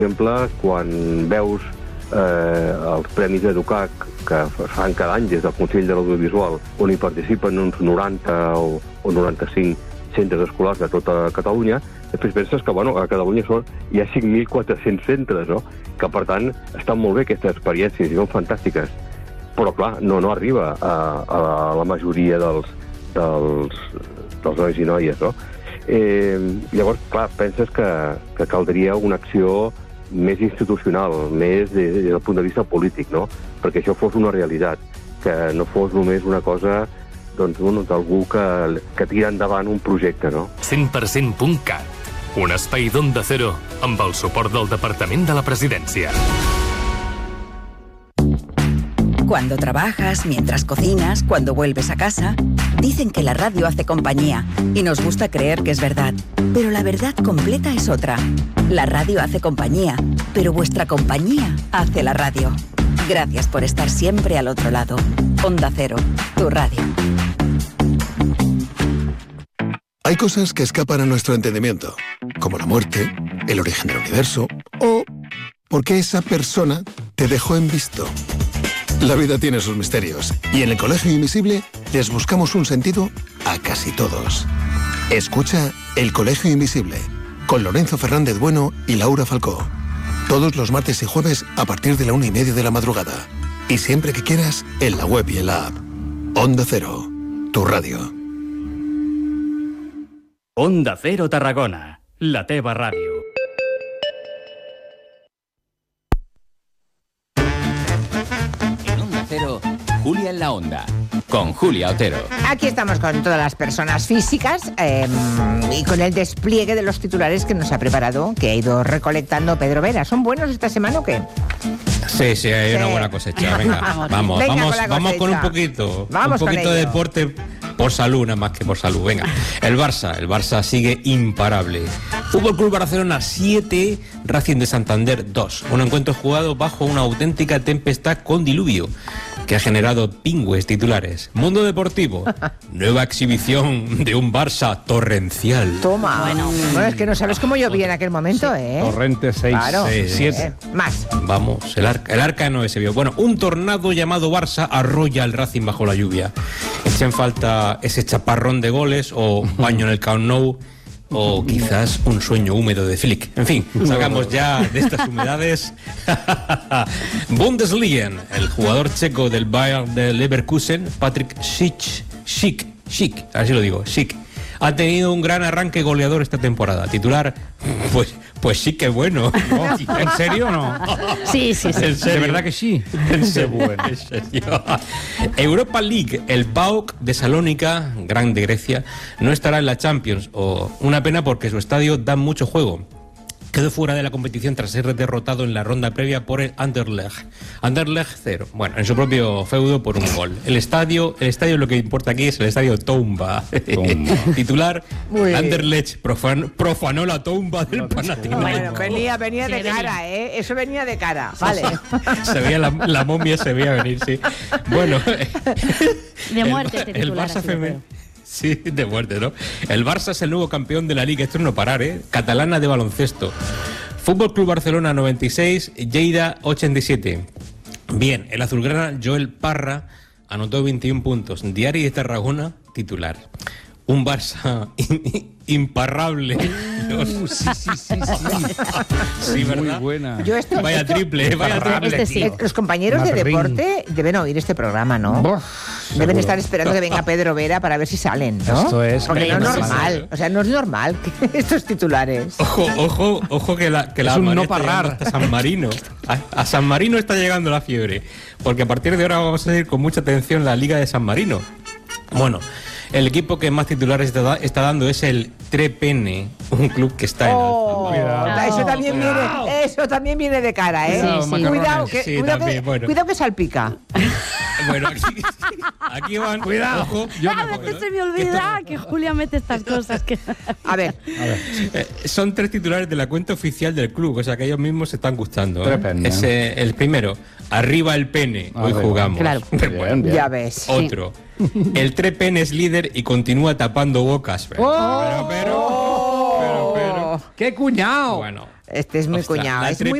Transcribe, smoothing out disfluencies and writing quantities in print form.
exemple, quan veus els Premis EduCAC que fan cada any des del Consell de l'Audiovisual, on hi participen uns 90 o 95 centres escolars de tota Catalunya, després penses que a Catalunya hi ha 5.400 centres, no? Que per tant estan molt bé aquestes experiències i són fantàstiques, però clar, no arriba a la majoria dels nois i noies, no? Llavors, clar, penses que caldria una acció més institucional, més des del punt de vista polític, no? Perquè això fos una realitat, que no fos només una cosa d'algú que tira endavant un projecte, no? 100%.cat, un espai d'Onda Cero amb el suport del Departament de la Presidència. Cuando trabajas, mientras cocinas, cuando vuelves a casa, dicen que la radio hace compañía y nos gusta creer que es verdad. Pero la verdad completa es otra. La radio hace compañía, pero vuestra compañía hace la radio. Gracias por estar siempre al otro lado. Onda Cero, tu radio. Hay cosas que escapan a nuestro entendimiento, como la muerte, el origen del universo o por qué esa persona te dejó en visto. La vida tiene sus misterios y en el Colegio Invisible les buscamos un sentido a casi todos. Escucha El Colegio Invisible con Lorenzo Fernández Bueno y Laura Falcó. Todos los martes y jueves a partir de la 1:30 de la madrugada. Y siempre que quieras, en la web y en la app. Onda Cero, tu radio. Onda Cero Tarragona, la teva ràdio. Julia en la Onda, con Julia Otero. Aquí estamos con todas las personas físicas y con el despliegue de los titulares que nos ha preparado, que ha ido recolectando Pedro Vera. ¿Son buenos esta semana o qué? Sí, hay una buena cosecha. Venga, vamos con un poquito de deporte por salud, nada más que por salud. Venga, el Barça sigue imparable. Fútbol Club Barcelona 7, Racing de Santander 2. Un encuentro jugado bajo una auténtica tempestad con diluvio que ha generado pingües titulares. Mundo Deportivo, nueva exhibición de un Barça torrencial. Toma. Bueno, es que no sabes cómo llovía en aquel momento, ¿eh? Torrente 6, claro. 7. Más. Vamos, el arca no se vio. Bueno, un tornado llamado Barça arrolla al Racing bajo la lluvia. Echen falta ese chaparrón de goles o baño en el Camp Nou o quizás un sueño húmedo de Flick. En fin, salgamos ya de estas humedades. Bundesliga, el jugador checo del Bayern de Leverkusen, Patrick Schick, así lo digo, Schick, ha tenido un gran arranque goleador esta temporada. Titular, pues sí que bueno. ¿No? ¿En serio o no? Sí. ¿De verdad que sí? En serio. Europa League, el PAOK de Salónica, grande Grecia, no estará en la Champions. Una pena porque su estadio da mucho juego. Quedó fuera de la competición tras ser derrotado en la ronda previa por el Anderlecht. Anderlecht 0. Bueno, en su propio feudo por un gol. El estadio lo que importa aquí es el estadio Toumba. Titular, Anderlecht profanó la tumba del Panathinaikos. Bueno, venía de cara, ¿eh? Eso venía de cara, vale. Se veía la momia, se veía venir, sí. Bueno. De muerte este titular. El Barça femenino. Sí, de muerte, ¿no? El Barça es el nuevo campeón de la Liga. Esto es no parar, ¿eh? Catalana de baloncesto. Fútbol Club Barcelona 96, Lleida 87. Bien, el azulgrana Joel Parra anotó 21 puntos. Diari de Tarragona, titular. Un Barça imparable. Sí, ¿verdad? Muy buena. Vaya triple. Los compañeros de deporte deben oír este programa, ¿no? Deben estar esperando que venga Pedro Vera para ver si salen, ¿no? Esto es... Porque no es normal. O sea, no es normal que estos titulares. Ojo que la es un no parar. Hasta San Marino. A San Marino está llegando la fiebre. Porque a partir de ahora vamos a seguir con mucha atención la Liga de San Marino. Bueno, el equipo que más titulares está dando es el Trepene, un club que está en alza. Eso también viene de cara, ¿eh? Sí. Cuidado que salpica. Bueno, aquí van. Cuidado. Ojo, A veces se me olvida que Julia mete estas cosas. A ver. Son 3 titulares de la cuenta oficial del club, o sea que ellos mismos se están gustando. Es el primero, arriba el pene, hoy jugamos. Claro. Bien. Ya ves. Otro. El Trepene es líder y continúa tapando bocas. Pero. ¡Qué cuñado! Bueno, Este es muy cuñado. Es muy